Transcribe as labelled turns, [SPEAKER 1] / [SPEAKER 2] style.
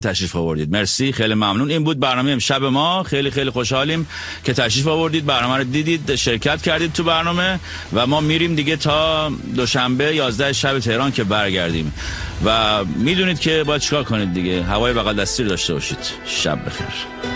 [SPEAKER 1] تشریف آوردید. مرسی، خیلی ممنون. این بود برنامه امشب ما. خیلی خیلی خوشحالیم که تشریف آوردید، برنامه رو دیدید، شرکت کردید تو برنامه و ما میریم دیگه تا دوشنبه 11 شب تهران که برگردیم و میدونید که باید چیکار کنید دیگه. هوای بغل دستی رو داشته باشید. شب بخیر.